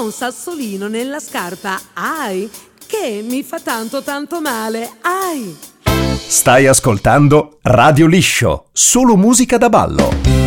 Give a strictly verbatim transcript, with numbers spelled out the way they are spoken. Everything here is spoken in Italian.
un sassolino nella scarpa, ai, che mi fa tanto tanto male, ai. Stai ascoltando Radio Liscio, solo musica da ballo.